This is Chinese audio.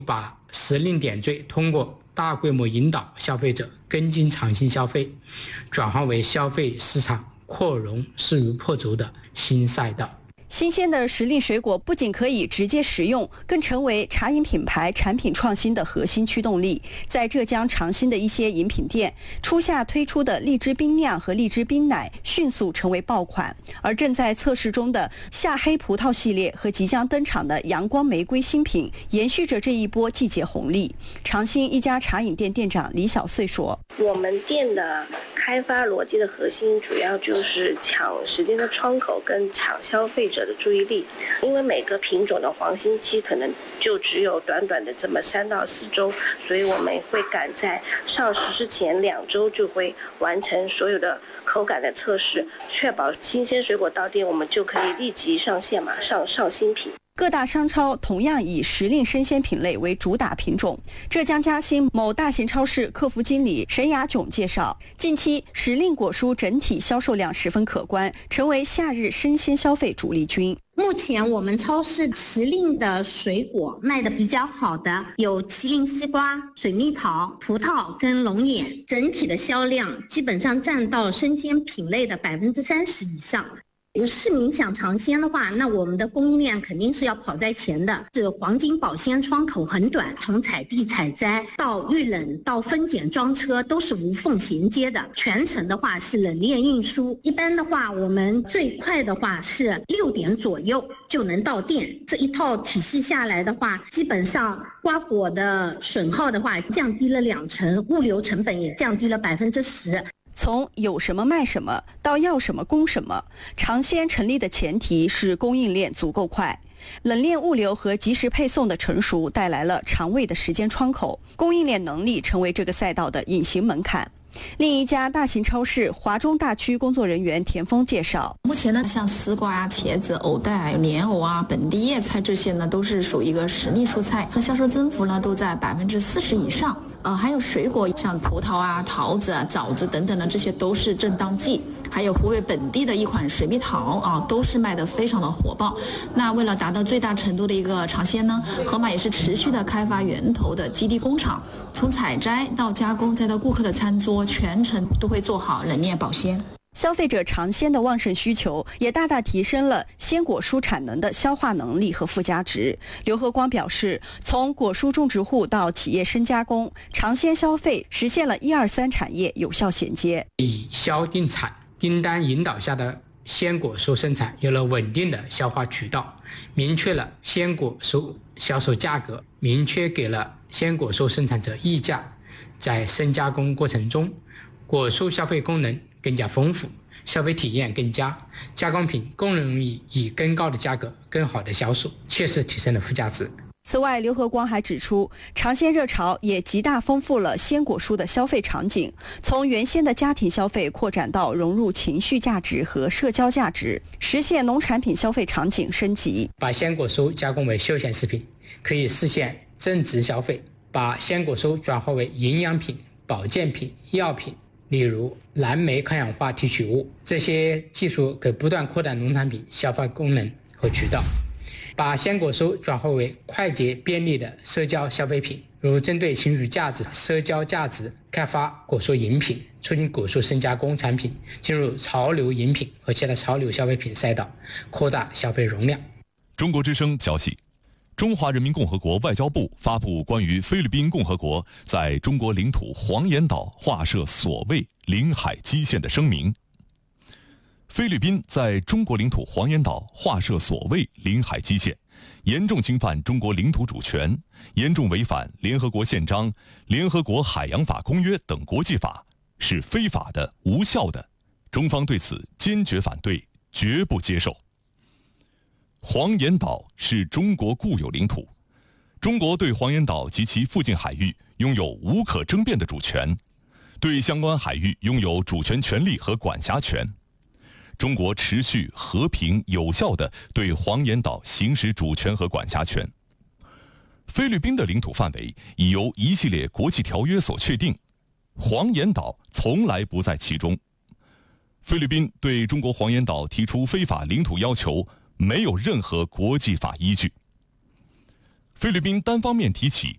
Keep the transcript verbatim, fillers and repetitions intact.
把时令点缀通过大规模引导消费者跟进长新消费，转化为消费市场扩容势如破竹的新赛道。 新鲜的时令水果不仅可以直接食用，更成为茶饮品牌产品创新的核心驱动力。在浙江长新的一些饮品店，初夏推出的荔枝冰酿和荔枝冰奶迅速成为爆款，而正在测试中的夏黑葡萄系列和即将登场的阳光玫瑰新品，延续着这一波季节红利。长新一家茶饮店店长李小穗说：“ 我们店的开发逻辑的核心主要就是抢时间的窗口跟抢消费者的注意力，因为每个品种的黄金期可能就只有短短的这么三到四周，所以我们会赶在上市之前两周就会完成所有的口感的测试，确保新鲜水果到店我们就可以立即上线，马上上新品。” 各大商超同样以时令生鲜品类为主打品种。浙江嘉兴某大型超市客服经理沈雅炯介绍，近期时令果蔬整体销售量十分可观，成为夏日生鲜消费主力军。 目前我们超市时令的水果卖的比较好的有麒麟西瓜、水蜜桃、葡萄跟龙眼，整体的销量基本上占到生鲜品类的百分之三十以上。有市民想尝鲜的话，那我们的供应链肯定是要跑在前的。是黄金保鲜窗口很短，从采地采摘到预冷到分拣装车都是无缝衔接的，全程的话是冷链运输。一般的话，我们最快的话是六点左右就能到店。这一套体系下来的话，基本上瓜果的损耗的话降低了两成，物流成本也降低了百分之十。 从有什么卖什么到要什么供什么，长鲜成立的前提是供应链足够快。冷链物流和及时配送的成熟带来了长尾的时间窗口，供应链能力成为这个赛道的隐形门槛。另一家大型超市华中大区工作人员田峰介绍， 目前呢，像丝瓜啊、茄子、藕带啊、莲藕啊、本地叶菜这些呢，都是属于一个时令蔬菜，那销售增幅呢都在百分之四十以上。呃，还有水果，像葡萄啊、桃子啊、枣子等等的，这些都是正当季。还有湖北本地的一款水蜜桃啊，都是卖得非常的火爆。那为了达到最大程度的一个尝鲜呢，盒马也是持续的开发源头的基地工厂，从采摘到加工，再到顾客的餐桌，全程都会做好冷链保鲜。 消费者尝鲜的旺盛需求也大大提升了鲜果蔬产能的消化能力和附加值。刘和光表示，从果蔬种植户到企业深加工，尝鲜消费实现了一二三产业有效衔接。 以销定产订单引导下的鲜果蔬生产有了稳定的消化渠道，明确了鲜果蔬销售价格，明确给了鲜果蔬生产者溢价。在深加工过程中，果蔬消费功能更加丰富，消费体验更佳，加工品更容易以更高的价格更好的销售，切实提升了附加值。 此外，刘和光还指出，尝鲜热潮也极大丰富了鲜果蔬的消费场景，从原先的家庭消费扩展到融入情绪价值和社交价值，实现农产品消费场景升级。 把鲜果蔬加工为休闲食品，可以实现增值消费；把鲜果蔬转化为营养品、保健品、药品，例如蓝莓抗氧化提取物，这些技术可不断扩大农产品消费功能和渠道。把鲜果蔬转化为快捷便利的社交消费品，如针对情绪价值、社交价值开发果蔬饮品，促进果蔬深加工产品进入潮流饮品和其他潮流消费品赛道，扩大消费容量。 中国之声消息，中华人民共和国外交部发布关于菲律宾共和国在中国领土黄岩岛划设所谓领海基线的声明。菲律宾在中国领土黄岩岛划设所谓领海基线，严重侵犯中国领土主权，严重违反联合国宪章、联合国海洋法公约等国际法，是非法的、无效的。中方对此坚决反对，绝不接受。黄岩岛是中国固有领土，中国对黄岩岛及其附近海域拥有无可争辩的主权，对相关海域拥有主权权利和管辖权。中国持续和平有效地对黄岩岛行使主权和管辖权。菲律宾的领土范围已由一系列国际条约所确定，黄岩岛从来不在其中。菲律宾对中国黄岩岛提出非法领土要求，没有任何国际法依据。菲律宾单方面提起